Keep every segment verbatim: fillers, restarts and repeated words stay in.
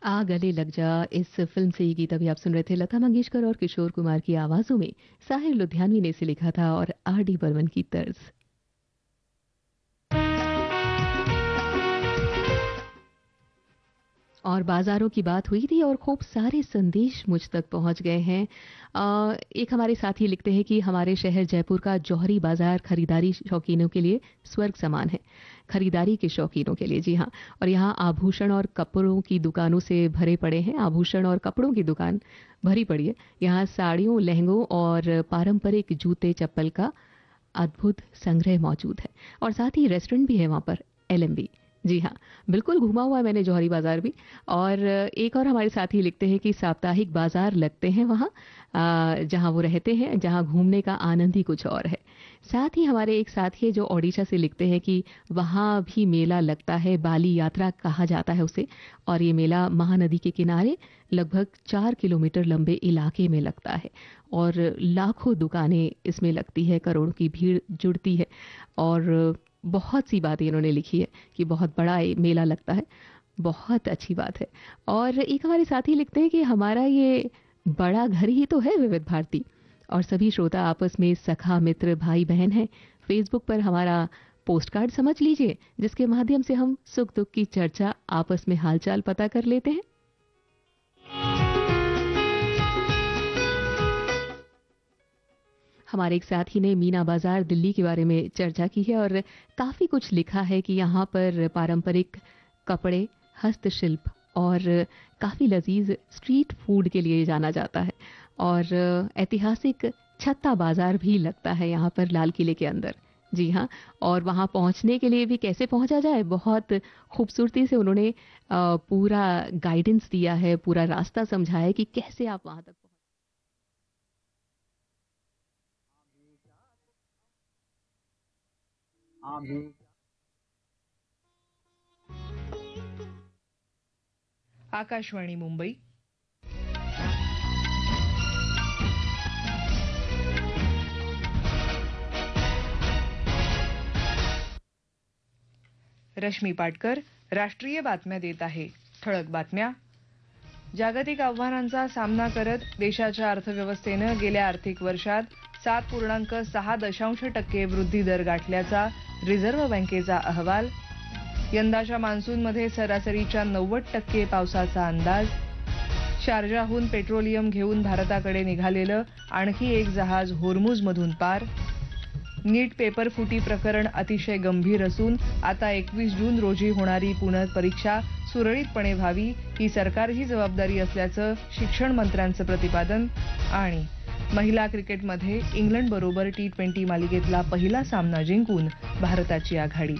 आ गले लग जा इस फिल्म से ये गीत अभी आप सुन रहे थे। लता मंगेशकर और किशोर कुमार की आवाजों में साहिर लुधियानवी ने इसे लिखा था और आर डी बर्मन की तर्ज। और बाजारों की बात हुई थी और खूब सारे संदेश मुझ तक पहुंच गए हैं। आ, एक हमारे साथी लिखते हैं कि हमारे शहर जयपुर का जौहरी बाजार खरीदारी शौकीनों के लिए स्वर्ग समान है। खरीदारी के शौकीनों के लिए, जी हाँ। और यहाँ आभूषण और कपड़ों की दुकानों से भरे पड़े हैं। आभूषण और कपड़ों की दुकान भरी पड़ी है। यहाँ साड़ियों, लहंगों और पारंपरिक जूते चप्पल का अद्भुत संग्रह मौजूद है। और साथ ही रेस्टोरेंट भी है वहां पर, एल एम बी। जी हाँ, बिल्कुल घूमा हुआ है मैंने जौहरी बाजार भी। और एक और हमारे साथी लिखते हैं कि साप्ताहिक बाजार लगते हैं वहाँ, जहाँ वो रहते हैं, जहाँ घूमने का आनंद ही कुछ और है। साथ ही हमारे एक साथी है जो ओडिशा से लिखते हैं कि वहाँ भी मेला लगता है, बाली यात्रा कहा जाता है उसे। और ये मेला महानदी के किनारे लगभग चार किलोमीटर लंबे इलाके में लगता है और लाखों दुकानें इसमें लगती है, करोड़ों की भीड़ जुड़ती है। और बहुत सी बातें इन्होंने लिखी है कि बहुत बड़ा ये मेला लगता है। बहुत अच्छी बात है। और एक हमारे साथी लिखते हैं कि हमारा ये बड़ा घर ही तो है विविध भारती, और सभी श्रोता आपस में सखा मित्र भाई बहन हैं। फेसबुक पर हमारा पोस्ट कार्ड समझ लीजिए, जिसके माध्यम से हम सुख दुख की चर्चा, आपस में हालचाल पता कर लेते हैं। हमारे एक साथी ने मीना बाजार दिल्ली के बारे में चर्चा की है और काफी कुछ लिखा है कि यहाँ पर पारंपरिक कपड़े, हस्तशिल्प और काफी लजीज स्ट्रीट फूड के लिए जाना जाता है। और ऐतिहासिक छत्ता बाजार भी लगता है यहाँ पर लाल किले के अंदर। जी हाँ, और वहाँ पहुँचने के लिए भी कैसे पहुँचा जाए, बहुत खूबसूरती से उन्होंने पूरा गाइडेंस दिया है, पूरा रास्ता समझाया है कि कैसे आप वहाँ तक। आकाशवाणी मुंबई। रश्मी पाटकर राष्ट्रीय बातम्या देत आहे। ठळक बातम्या. जागतिक आव्हानांचा सामना करत देशाच्या अर्थव्यवस्थेनं गेल्या आर्थिक वर्षात सात पूर्णांक सहा दशांश टक्के वृद्धी दर गाठल्याचा रिझर्व्ह बँकेचा अहवाल. यंदाच्या मान्सूनमध्ये सरासरीच्या नव्वद टक्के पावसाचा अंदाज. शारजाहून पेट्रोलियम घेऊन भारताकडे निघालेलं आणखी एक जहाज होर्मुझमधून पार. नीट पेपर फुटी प्रकरण अतिशय गंभीर असून आता एकवीस जून रोजी होणारी पुनर्परीक्षा सुरळीतपणे व्हावी ही सरकारची जबाबदारी असल्याचं शिक्षण मंत्र्यांचं प्रतिपादन. आणि महिला क्रिकेटमध्ये इंग्लंडबरोबर टी ट्वेंटी मालिकेतला पहिला सामना जिंकून भारताची आघाडी.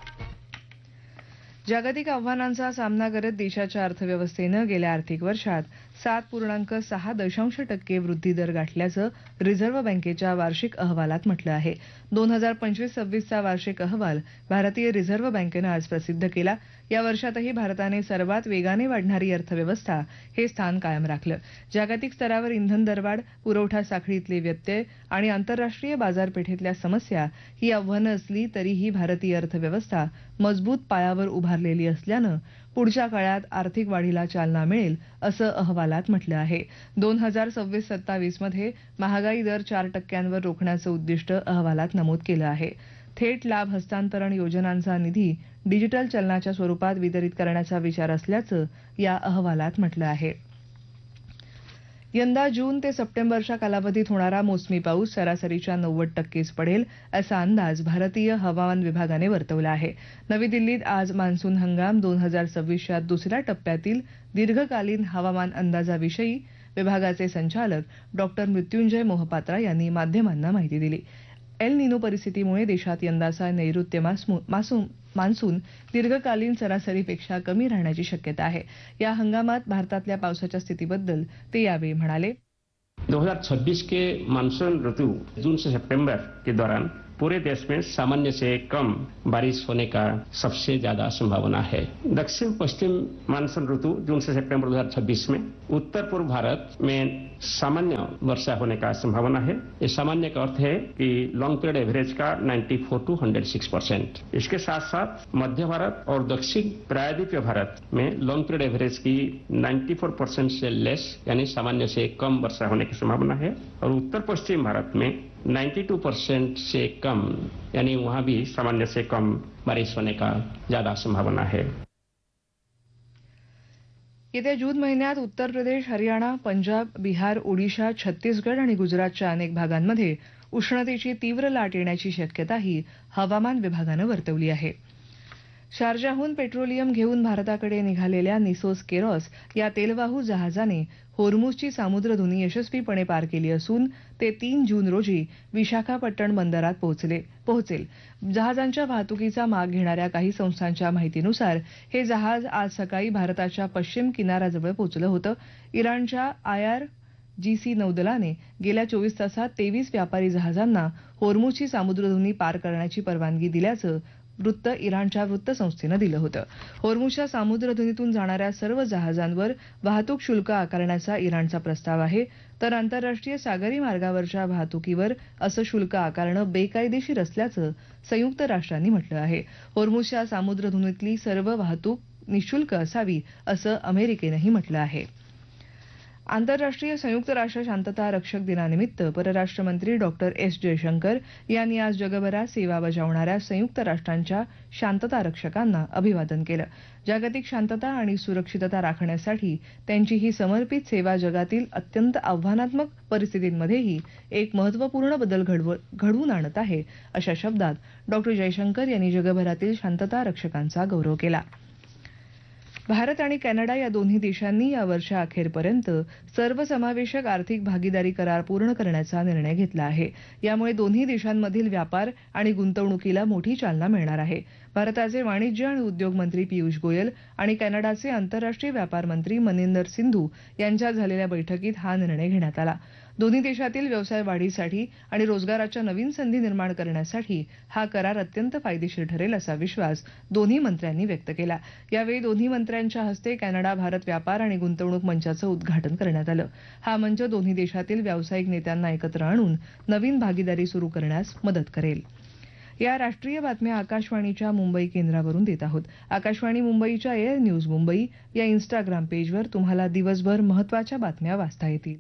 जागतिक आव्हानांचा सामना करत देशाच्या अर्थव्यवस्थेनं गेल्या आर्थिक वर्षात सात पूर्णांक सहा दशांश टक्के वृद्धी दर गाठल्याचं रिझर्व्ह बँकेच्या वार्षिक अहवालात म्हटलं आहे. दोन हजार पंचवीस सव्वीसचा वार्षिक अहवाल भारतीय रिझर्व्ह बँकेनं आज प्रसिद्ध केला. या वर्षातही भारताने सर्वात वेगाने वाढणारी अर्थव्यवस्था हे स्थान कायम राखलं. जागतिक स्तरावर इंधन दरवाढ, पुरवठा साखळीतले व्यत्यय आणि आंतरराष्ट्रीय बाजारपेठेतल्या समस्या ही आव्हानं असली तरीही भारतीय अर्थव्यवस्था मजबूत पायावर उभारलेली असल्यानं पुढच्या काळात आर्थिक वाढीला चालना मिळेल असं अहवालात म्हटलं आहे. दोन हजार सव्वीस सत्तावीस मध्ये महागाई दर चार टक्क्यांवर रोखण्याचं उद्दिष्ट अहवालात नमूद केलं आहे. थेट लाभ हस्तांतरण योजनांचा निधी डिजिटल चलनाच्या स्वरूपात वितरित करण्याचा विचार असल्याचं या अहवालात म्हटलं आहे. यंदा जून ते सप्टेंबरच्या कालावधीत होणारा मोसमी पाऊस सरासरीच्या नव्वद टक्केच पडेल असा अंदाज भारतीय हवामान विभागाने वर्तवला आहे. नवी दिल्लीत आज मान्सून हंगाम दोन हजार सव्वीसच्या दुसऱ्या टप्प्यातील दीर्घकालीन हवामान अंदाजाविषयी विभागाचे संचालक डॉक्टर मृत्युंजय मोहपात्रा यांनी माध्यमांना माहिती दिली. एल निनो परिस्थितीमुळे देशात यंदाचा नैऋत्य मान्सून दीर्घकालीन सरासरीपेक्षा कमी राहण्याची शक्यता आहे. या हंगामात भारतातल्या पावसाच्या स्थितीबद्दल ते यावेळी म्हणाले. दो हजार छब्बीस के मानसून ऋतु जून से सितंबर के दौरान पूरे देश में सामान्य से कम बारिश होने का सबसे ज्यादा संभावना है। दक्षिण पश्चिम मानसून ऋतु जून से सितंबर दो हजार छब्बीस में उत्तर पूर्व भारत में सामान्य वर्षा होने का संभावना है। ये सामान्य का अर्थ है कि लॉन्ग पीरियड एवरेज का चौरानवे टू एक सौ छह परसेंट। इसके साथ साथ मध्य भारत और दक्षिण प्रायद्वीपीय भारत में लॉन्ग पीरियड एवरेज की चौरानवे परसेंट से लेस यानी सामान्य से कम वर्षा होने की संभावना है और उत्तर पश्चिम भारत में बानवे परसेंट से कम यानी वहां भी सामान्य से कम बारिश होने का ज्यादा संभावना है। येत्या जून महिन्यात उत्तर प्रदेश, हरियाणा, पंजाब, बिहार, ओडिशा, छत्तीसगड आणि गुजरातच्या अनेक भागांमध्ये उष्णतेची तीव्र लाट येण्याची शक्यताही हवामान विभागानं वर्तवली आहे। शारजाहून पेट्रोलियम घेऊन भारताकडे निघालेल्या निसोस केरॉस या तेलवाहू जहाजाने होर्मुझची सामुद्रधुनी यशस्वीपणे पार केली असून ते तीन जून रोजी विशाखापट्टणम बंदरात पोहोचले पोहोचेल। जहाजांच्या वाहतुकीचा माग घेणाऱ्या काही संस्थांच्या माहितीनुसार हे जहाज आज सकाळी भारताच्या पश्चिम किनाऱ्याजवळ पोहोचलं होतं। इराणच्या आय आर जी सी नौदलाने गेल्या चोवीस तासात तेवीस व्यापारी जहाजांना होर्मुझची सामुद्रधुनी पार करण्याची परवानगी दिल्याचं वृत्त इराणच्या वृत्तसंस्थेनं दिलं होतं। होर्मुझच्या सामुद्रधुनीतून जाणाऱ्या सर्व जहाजांवर वाहतूक शुल्क आकारण्याचा इराणचा प्रस्ताव आहे, तर आंतरराष्ट्रीय सागरी मार्गावरच्या वाहतुकीवर असं शुल्क आकारणं बेकायदेशीर असल्याचं संयुक्त राष्ट्रांनी म्हटलं आहे। होर्मुझच्या सामुद्रधुनीतली सर्व वाहतूक निःशुल्क असावी असं अमेरिकेनंही म्हटलं आहे। आंतरराष्ट्रीय संयुक्त राष्ट्र शांतता रक्षक दिनानिमित्त परराष्ट्र मंत्री डॉक्टर एस जयशंकर यांनी आज जगभरात सेवा बजावणाऱ्या संयुक्त राष्ट्रांच्या शांतता रक्षकांना अभिवादन केलं। जागतिक शांतता आणि सुरक्षितता राखण्यासाठी त्यांची ही समर्पित सेवा जगातील अत्यंत आव्हानात्मक परिस्थितींमध्येही एक महत्त्वपूर्ण बदल घडवून आणत आहे, अशा शब्दात डॉक्टर जयशंकर यांनी जगभरातील शांतता रक्षकांचा गौरव केला। भारत आणि कॅनडा या दोन्ही देशांनी या वर्षाअखेरपर्यंत सर्वसमावेशक आर्थिक भागीदारी करार पूर्ण करण्याचा निर्णय घेतला आहे। यामुळे दोन्ही देशांमधील व्यापार आणि गुंतवणुकीला मोठी चालना मिळणार आहे। भारताचे वाणिज्य आणि उद्योग मंत्री पियुष गोयल आणि कॅनडाचे आंतरराष्ट्रीय व्यापार मंत्री मनिंदर सिंधू यांच्यात झालेल्या बैठकीत हा निर्णय घेण्यात आला। दोन्ही देशातील व्यवसाय वाढीसाठी आणि रोजगाराच्या नवीन संधी निर्माण करण्यासाठी हा करार अत्यंत फायदेशीर ठरेल असा विश्वास दोन्ही मंत्र्यांनी व्यक्त केला। यावेळी दोन्ही मंत्र्यांच्या हस्ते कॅनडा भारत व्यापार आणि गुंतवणूक मंचाचं उद्घाटन करण्यात आलं। हा मंच दोन्ही देशातील व्यावसायिक नेत्यांना एकत्र आणून नवीन भागीदारी सुरू करण्यास मदत करेल। या राष्ट्रीय बातम्या आकाशवाणीच्या मुंबई केंद्रावरून देत आहोत। आकाशवाणी मुंबईच्या एअर न्यूज मुंबई या इन्स्टाग्राम पेजवर तुम्हाला दिवसभर महत्त्वाच्या बातम्या वाचता येतील।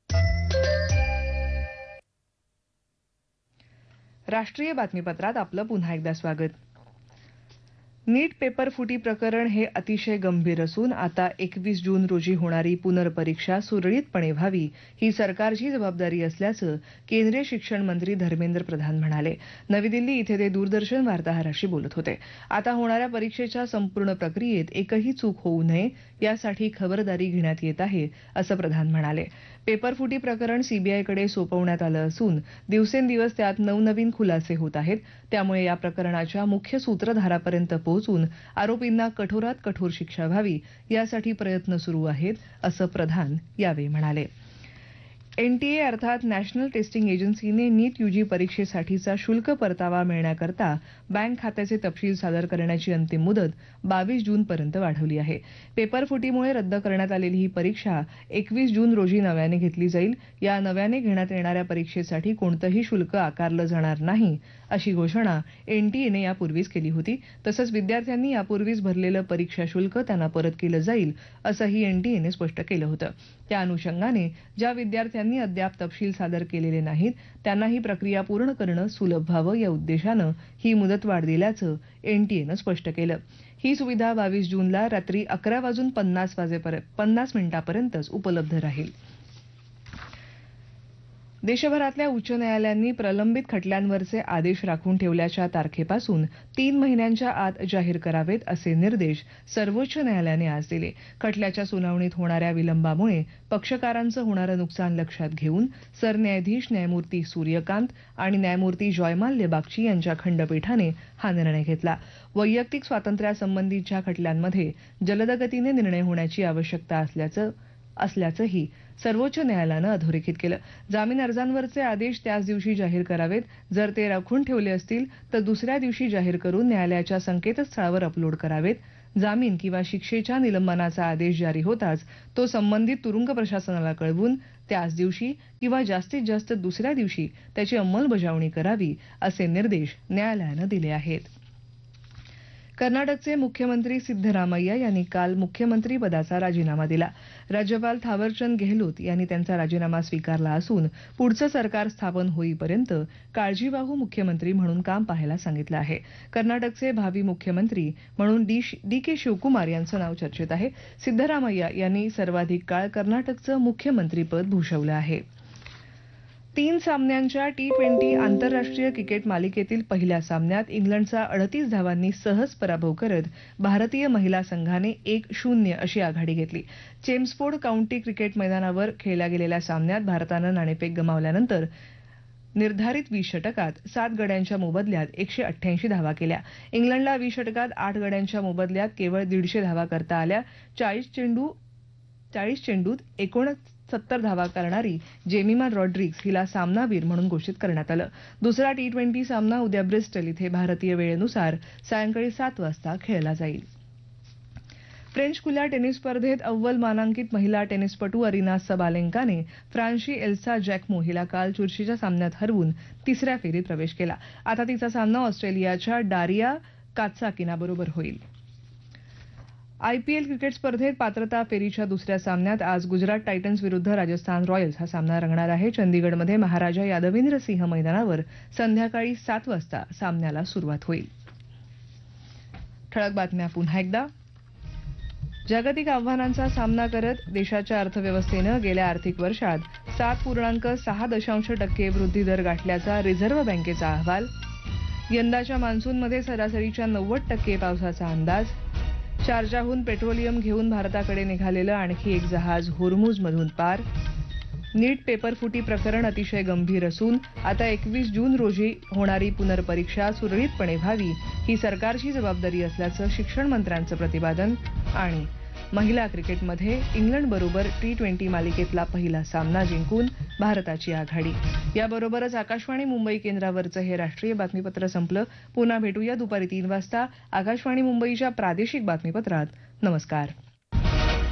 राष्ट्रीय बातमीपत्रात आपलं पुन्हा एकदा स्वागत। नीट पेपर फुटी प्रकरण हे अतिशय गंभीर असून आता एकवीस जून रोजी होणारी पुनर्परीक्षा सुरळीतपणे व्हावी ही सरकारची जबाबदारी असल्याचं केंद्रीय शिक्षण मंत्री धर्मेंद्र प्रधान म्हणाले। नवी दिल्ली इथे ते दूरदर्शन वार्ताहरांशी बोलत होते। आता होणाऱ्या परीक्षेच्या संपूर्ण प्रक्रियेत एकही चूक होऊ नये यासाठी खबरदारी घेण्यात येत आहे, असं प्रधान म्हणाले। पेपर फुटी प्रकरण सीबीआयकडे सोपवण्यात आलं असून दिवसेंदिवस त्यात नवनवीन खुलासे होत आहेत। त्यामुळे या प्रकरणाच्या मुख्य सूत्रधारापर्यंत पोहोचून आरोपींना कठोरात कठोर शिक्षा व्हावी यासाठी प्रयत्न सुरू आहेत, असं प्रधान यावेळी म्हणाले। एनटीए अर्थात नॅशनल टेस्टिंग एजन्सीने नीट यूजी परीक्षेसाठीचा शुल्क परतावा मिळण्याकरता बँक खात्याचे तपशील सादर करण्याची अंतिम मुदत बावीस जूनपर्यंत वाढवली आहे। पेपर फुटीमुळे रद्द करण्यात आलेली ही परीक्षा एकवीस जून रोजी नव्याने घेतली जाईल। या नव्याने घेण्यात येणाऱ्या परीक्षेसाठी कोणतंही शुल्क आकारलं जाणार नाही, अशी घोषणा एनटीएने यापूर्वीच केली होती। तसंच विद्यार्थ्यांनी यापूर्वीच भरलेलं परीक्षा शुल्क त्यांना परत केलं जाईल, असंही एनटीएने स्पष्ट केलं होतं। त्या अनुषंगाने ज्या विद्यार्थ्यांनी अद्याप तपशील सादर केलेले नाहीत त्यांना ही प्रक्रिया पूर्ण करणं सुलभ व्हावं या उद्देशानं ही मुदतवाढ दिल्याचं एनटीएनं स्पष्ट केलं। ही सुविधा बावीस जूनला रात्री अकरा वाजून पन्नास वाजेपर्यंत पन्नास मिनिटांपर्यंतच उपलब्ध राहील। देशभरातल्या उच्च न्यायालयांनी प्रलंबित खटल्यांवरचे आदेश राखून ठेवल्याच्या तारखेपासून तीन महिन्यांच्या आत जाहीर करावेत असे निर्देश सर्वोच्च न्यायालयाने आज दिले। खटल्याच्या सुनावणीत होणाऱ्या विलंबामुळे पक्षकारांचं होणारं नुकसान लक्षात घेऊन सरन्यायाधीश न्यायमूर्ती सूर्यकांत आणि न्यायमूर्ती जयमाल्य बागची यांच्या खंडपीठाने हा निर्णय घेतला। वैयक्तिक स्वातंत्र्यासंबंधीच्या खटल्यांमध्ये जलद गतीने निर्णय होण्याची आवश्यकता असल्याचं असल्याचंही सर्वोच्च न्यायालयानं अधोरेखित केलं. जामीन अर्जांवरचे आदेश त्याच दिवशी जाहीर करावेत. जर ते राखून ठेवले असतील तर दुसऱ्या दिवशी जाहीर करून न्यायालयाच्या संकेतस्थळावर अपलोड करावेत. जामीन किंवा शिक्षेच्या निलंबनाचा आदेश जारी होताच तो संबंधित तुरुंग प्रशासनाला कळवून त्याच दिवशी किंवा जास्तीत जास्त दुसऱ्या दिवशी त्याची अंमलबजावणी करावी असे निर्देश न्यायालयानं दिले आहेत. कर्नाटकचे मुख्यमंत्री सिद्धरामय्या यांनी काल मुख्यमंत्री पदाचा राजीनामा दिला. राज्यपाल थावरचंद गेहलोत यांनी त्यांचा राजीनामा स्वीकारला असून पुढचं सरकार स्थापन होईपर्यंत काळजीवाहू मुख्यमंत्री म्हणून काम पाहायला सांगितलं आहे. कर्नाटकचे भावी मुख्यमंत्री म्हणून डी के शिवकुमार यांचं नाव चर्चेत आहे. सिद्धरामय्या यांनी सर्वाधिक काळ कर्नाटकचं मुख्यमंत्रीपद भूषवलं आहे. तीन सामन्यांच्या टी ट्वेंटी आंतरराष्ट्रीय क्रिकेट मालिकेतील पहिल्या सामन्यात इंग्लंडचा अडतीस धावांनी सहज पराभव करत भारतीय महिला संघाने एक शून्य अशी आघाडी घेतली. चेम्सफोर्ड काउंटी क्रिकेट मैदानावर खेळल्या गेलेल्या सामन्यात भारतानं नाणेफेक गमावल्यानंतर निर्धारित वीस षटकात सात गड्यांच्या मोबदल्यात एकशे अठ्ठ्याऐंशी धावा केल्या. इंग्लंडला वीस षटकात आठ गड्यांच्या मोबदल्यात केवळ दीडशे धावा करता आल्या. चाळीस चेंडू चाळीस चेंडूत एकोणसत्तर धावा करणारी जेमिमा रॉड्रिग्स हिला सामनावीर म्हणून घोषित करण्यात आलं. दुसरा टी ट्वेंटी सामना उद्या ब्रिस्टल इथे भारतीय वेळेनुसार सायंकाळी सात वाजता खेळला जाईल. फ्रेंच खुल्या टेनिस स्पर्धेत अव्वल मानांकित महिला टेनिसपटू अरिना सबालेंकाने फ्रान्सची एल्सा जॅकमो हिला काल चुरशीच्या सामन्यात हरवून तिसऱ्या फेरीत प्रवेश केला. आता तिचा सामना ऑस्ट्रेलियाच्या डारिया कात्साकिनाबरोबर होईल. आयपीएल क्रिकेट स्पर्धेत पात्रता फेरीच्या दुसऱ्या सामन्यात आज गुजरात टायटन्स विरुद्ध राजस्थान रॉयल्स हा सामना रंगणार आहे. चंदीगडमध्ये महाराजा यादवेंद्र सिंह मैदानावर संध्याकाळी सात वाजता सामन्याला सुरुवात होईल. ठळक बातम्या पुन्हा एकदा. जागतिक आव्हानांचा सामना करत देशाच्या अर्थव्यवस्थेनं गेल्या आर्थिक वर्षात सात पूर्णांक सहा दशांश टक्के वृद्धी दर गाठल्याचा रिझर्व्ह बँकेचा अहवाल. यंदाच्या मान्सूनमध्ये सरासरीच्या नव्वद टक्के पावसाचा अंदाज. शारजाहून पेट्रोलियम घेऊन भारताकडे निघालेलं आणखी एक जहाज होर्मुझमधून पार. नीट पेपरफुटी प्रकरण अतिशय गंभीर असून आता एकवीस जून रोजी होणारी पुनर्परीक्षा सुरळीतपणे व्हावी ही सरकारची जबाबदारी असल्याचं शिक्षण मंत्र्यांचं प्रतिपादन. आणि महिला क्रिकेटमध्ये इंग्लंडबरोबर टी ट्वेंटी मालिकेतला पहिला सामना जिंकून भारताची आघाडी. याबरोबरच आकाशवाणी मुंबई केंद्रावरचं हे राष्ट्रीय बातमीपत्र संपलं. पुन्हा भेटूया दुपारी तीन वाजता आकाशवाणी मुंबईच्या प्रादेशिक बातमीपत्रात. नमस्कार.